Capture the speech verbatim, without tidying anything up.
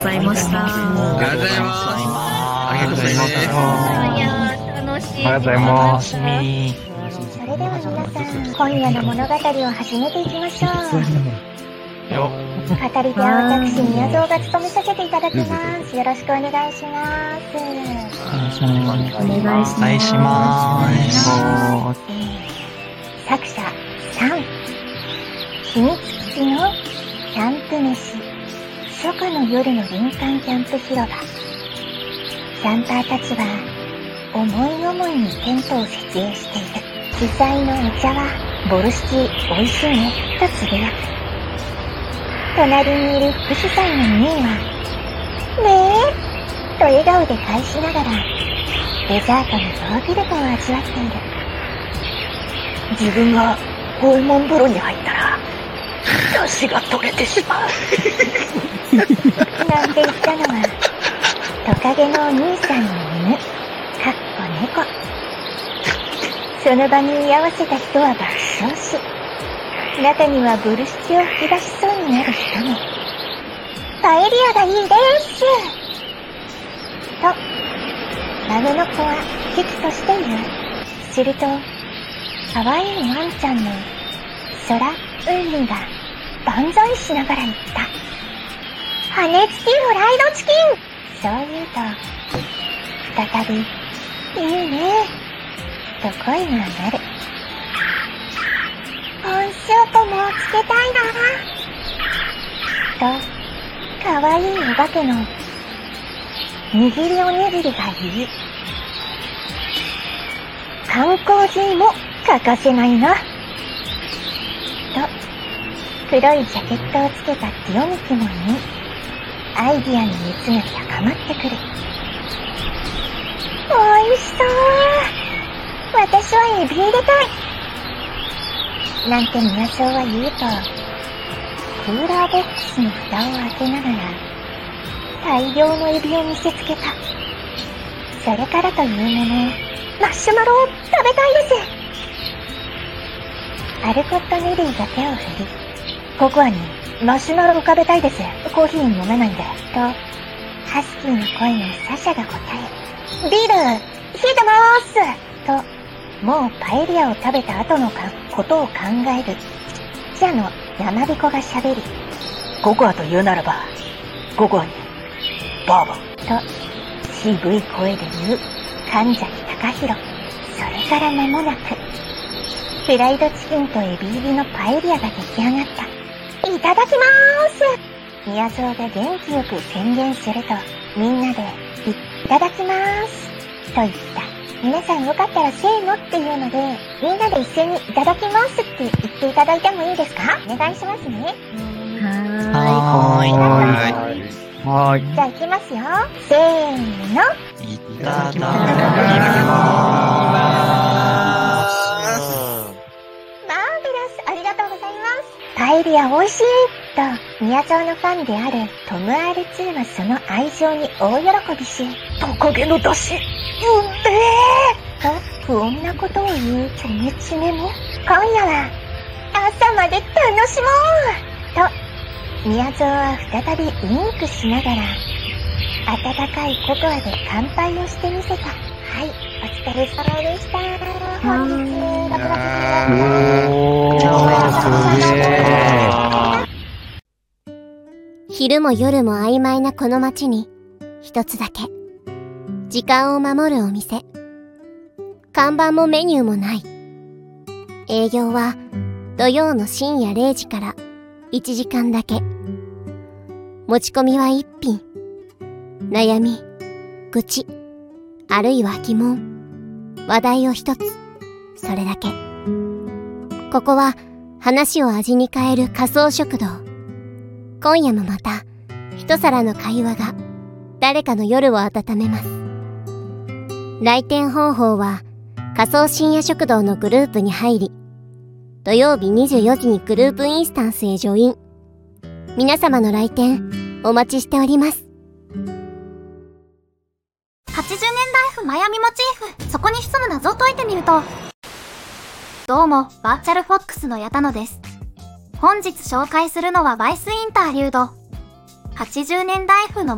ございました。 ありがとうございます。ありがとうございます。 いやー、楽しい。 ありがとうございます。 それでは皆さん、今夜の物語を始めていきましょう。 よ語り手は私、宮蔵が務めさせていただきます。よろしくお願いします。 お願いします。 お願いしまーす。 作者さん、秘密基地のキャンプ飯。初夏の夜の林間キャンプ広場。キャンパーたちは思い思いにテントを設営している。主催のお茶はボルシチ美味しいねとつぶやく。隣にいる副主催のミーはねえと笑顔で返しながらデザートのヨーグルトを味わっている。 自分が訪問風呂に入ったら出汁が取れてしまうなんて言ったのはトカゲのお兄さんの犬、かっこ猫。その場に居合わせた人は爆笑し、中にはボルシチを吹き出しそうになる人も。パエリアがいいですと孫の子は喜々としている。すると可愛いワンちゃんの空海が万歳しながら言った。羽付きフライドチキン。そう言うと再びいいねと声が上がる。コンシュートもつけたいなとかわいいお化けの握りおにぎりが言う。観光人も欠かせないなと黒いジャケットをつけたティオミキも言い、アイディアの熱が高まってくる。おいしそう。私はエビ入れたいなんて宮蔵は言うと、クーラーボックスの蓋を開けながら大量のエビを見せつけた。それからというもの、マッシュマロを食べたいです。アルコット・ネリーが手を振り、ココアにマシュマロを食べたいです。コーヒー飲めないんで。と、ハスキーの声のサシャが答え。ビール、冷えてまーすと、もうパエリアを食べた後のかことを考える。記者の山彦が喋り。 ココアと言うならば、ココアに、バーボン。 と、渋い声で言う、神崎隆弘。それから間もなく、フライドチキンとエビ入りのパエリアが出来上がった。いただきまーす。宮蔵が元気よく宣言すると、みんなで、いただきまーす。と言った。皆さんよかったらせーのっていうので、みんなで一斉にいただきますって言っていただいてもいいですか？お願いしますね。 はーい。 はーい。はーい。 じゃあ行きますよ。せーの。 いただきまーす。 マーベラス、ありがとうございます。パエリア美味しいと、宮蔵のファンであるトム アールツー はその愛情に大喜びし、 トカゲの出汁、うんめーと不穏なことを言うチョメチメも、今夜は朝まで楽しもうと、宮蔵は再びウインクしながら、温かいココアで乾杯をしてみせた。はい、お疲れ様でした。本日、ラブラブおー、すげー。 昼も夜も曖昧なこの街に、一つだけ、時間を守るお店。看板もメニューもない。営業は土曜の深夜れいじからいちじかんだけ。持ち込みは一品。悩み、愚痴、あるいは疑問、話題を一つ。それだけ。ここは話を味に変える仮想食堂。今夜もまた一皿の会話が誰かの夜を温めます。来店方法は仮想深夜食堂のグループに入り、土曜日にじゅうよじにグループインスタンスへジョイン。皆様の来店お待ちしております。 はちじゅうねんだい風マヤミモチーフ、そこに潜む謎を解いてみると。どうも、バーチャルフォックスの矢田野です。本日紹介するのはバイスインターリュード。はちじゅうねんだい風の